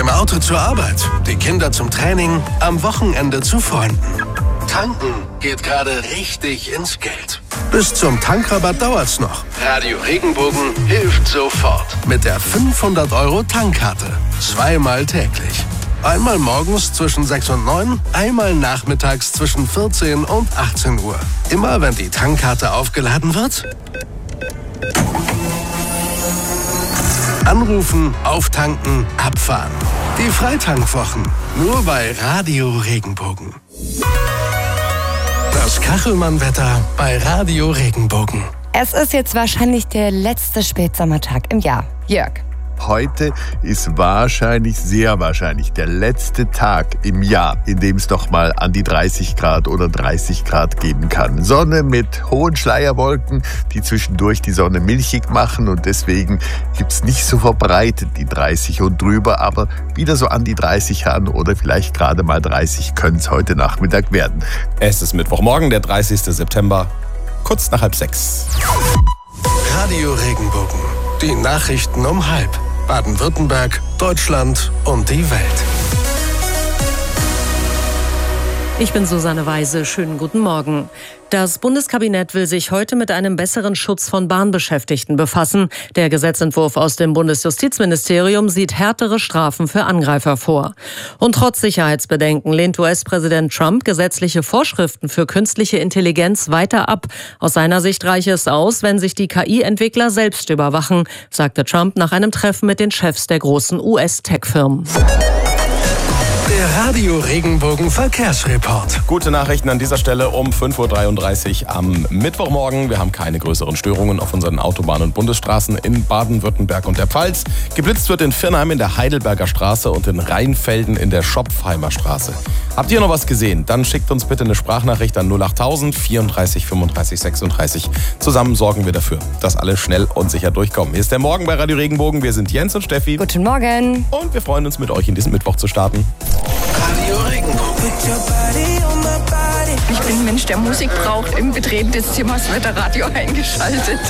dem Auto zur Arbeit, die Kinder zum Training, am Wochenende zu Freunden. Tanken geht gerade richtig ins Geld. Bis zum Tankrabatt dauert's noch. Radio Regenbogen hilft sofort. Mit der 500€ Tankkarte. 2-mal täglich. Einmal morgens zwischen 6 und 9, einmal nachmittags zwischen 14 und 18 Uhr. Immer wenn die Tankkarte aufgeladen wird, anrufen, auftanken, abfahren. Die Freitankwochen. Nur bei Radio Regenbogen. Das Kachelmann-Wetter bei Radio Regenbogen. Es ist jetzt wahrscheinlich der letzte Spätsommertag im Jahr. Jörg. Heute ist sehr wahrscheinlich der letzte Tag im Jahr, in dem es doch mal an die 30 Grad oder 30 Grad geben kann. Sonne mit hohen Schleierwolken, die zwischendurch die Sonne milchig machen und deswegen gibt es nicht so verbreitet die 30 und drüber, aber wieder so an die 30 ran oder vielleicht gerade mal 30 können es heute Nachmittag werden. Es ist Mittwochmorgen, der 30. September, kurz nach 5:30. Radio Regenbogen. Die Nachrichten um 5:30. Baden-Württemberg, Deutschland und die Welt. Ich bin Susanne Weise. Schönen guten Morgen. Das Bundeskabinett will sich heute mit einem besseren Schutz von Bahnbeschäftigten befassen. Der Gesetzentwurf aus dem Bundesjustizministerium sieht härtere Strafen für Angreifer vor. Und trotz Sicherheitsbedenken lehnt US-Präsident Trump gesetzliche Vorschriften für künstliche Intelligenz weiter ab. Aus seiner Sicht reiche es aus, wenn sich die KI-Entwickler selbst überwachen, sagte Trump nach einem Treffen mit den Chefs der großen US-Tech-Firmen. Der Radio Regenbogen Verkehrsreport. Gute Nachrichten an dieser Stelle um 5:33 Uhr am Mittwochmorgen. Wir haben keine größeren Störungen auf unseren Autobahnen und Bundesstraßen in Baden-Württemberg und der Pfalz. Geblitzt wird in Viernheim in der Heidelberger Straße und in Rheinfelden in der Schopfheimer Straße. Habt ihr noch was gesehen? Dann schickt uns bitte eine Sprachnachricht an 08000 34 35 36. Zusammen sorgen wir dafür, dass alle schnell und sicher durchkommen. Hier ist der Morgen bei Radio Regenbogen. Wir sind Jens und Steffi. Guten Morgen. Und wir freuen uns, mit euch in diesen Mittwoch zu starten. Radio Regenbogen. Ich bin ein Mensch, der Musik braucht. Im Betreten des Zimmers wird der Radio eingeschaltet.